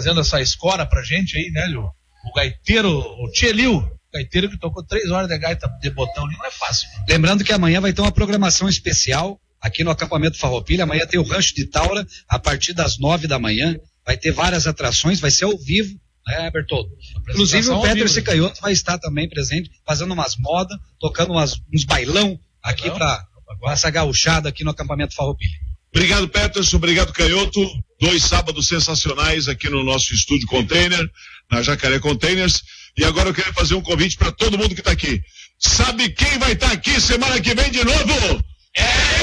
fazendo essa escora pra gente aí, né, o gaiteiro, o Tchelil, gaiteiro que tocou 3 horas de gaita de botão ali, não é fácil. Lembrando que amanhã vai ter uma programação especial aqui no acampamento Farroupilha. Amanhã tem o Rancho de Taura, a partir das 9 da manhã, vai ter várias atrações, vai ser ao vivo, né, Bertoldo? Inclusive o Peterson Canhoto vai estar também presente, fazendo umas modas, tocando uns bailão aqui pra essa gauchada aqui no acampamento Farroupilha. Obrigado, Peterson, obrigado, Canhoto. 2 sábados sensacionais aqui no nosso estúdio Container, na Jacaré Containers. E agora eu quero fazer um convite para todo mundo que está aqui. Sabe quem vai estar aqui semana que vem de novo?